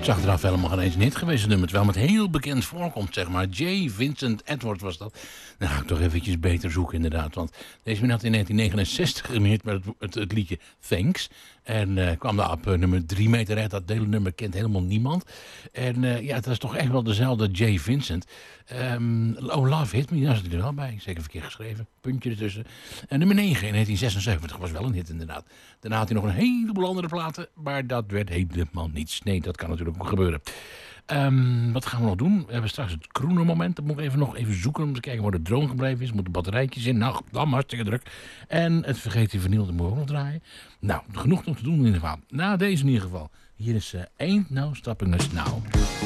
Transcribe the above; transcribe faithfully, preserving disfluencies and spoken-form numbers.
Het is achteraf helemaal geen eens een hit geweest, het nummer. Terwijl het heel bekend voorkomt, zeg maar. J. Vincent Edward was dat. Dan ga ik toch eventjes beter zoeken, inderdaad. Want deze man had in negentien negenenzestig een hit met het, het, het liedje Thanks. En uh, kwam daar op uh, nummer drie mee terecht. Dat hele nummer kent helemaal niemand. En uh, ja, het was toch echt wel dezelfde J. Vincent. Um, oh, Love Hit Me, daar zit hij er wel bij. Zeker verkeerd geschreven. Puntje ertussen. En nummer negen in negentien zesenzeventig was wel een hit, inderdaad. Daarna had hij nog een heleboel andere platen. Maar dat werd helemaal niets. Nee, dat kan natuurlijk ook gebeuren. Um, wat gaan we nog doen? We hebben straks het Kroener moment. Dat moet ik even nog even zoeken om te kijken waar de drone gebleven is. Moeten batterijtjes in. Nou, dan hartstikke druk. En het vergeet die vernielde moeten we ook nog draaien. Nou, genoeg nog te doen in ieder geval. Na deze in ieder geval. Hier is uh, Ain't No Stopping Us Now.